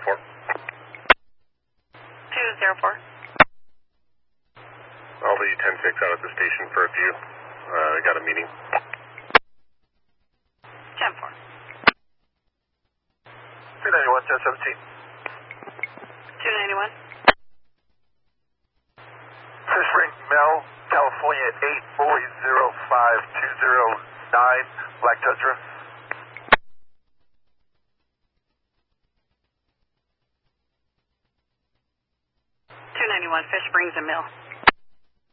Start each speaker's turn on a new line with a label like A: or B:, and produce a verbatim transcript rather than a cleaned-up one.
A: four.
B: two zero four.
A: I'll be ten six out at the station for a few. Uh, I got a meeting.
B: ten four.
C: two ninety-one, ten seventeen.
B: two ninety-one.
C: Fish Spring, Mel, California, eight four zero five two zero nine, Black Tundra.
B: two ninety-one, Fish Springs and Mill.